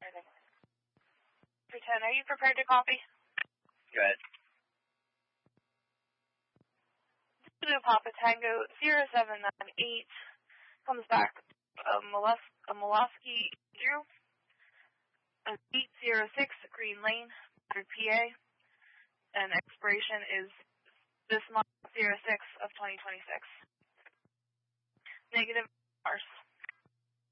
Pretend, are you prepared to copy? Go ahead. Zulu Papa Tango 0798 comes back. Molosky Drew. 806 Green Lane, PA. And expiration is this month, 06 of 2026. Negative hours.